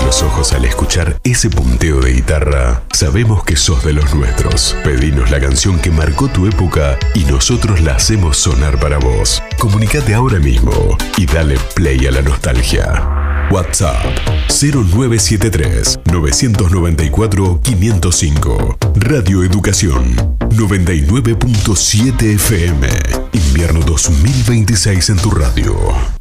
los ojos al escuchar ese punteo de guitarra, sabemos que sos de los nuestros. Pedinos la canción que marcó tu época y nosotros la hacemos sonar para vos. Comunicate ahora mismo y dale play a la nostalgia. WhatsApp 0973 994 505. Radio Educación 99.7 FM. Invierno 2026 en tu radio.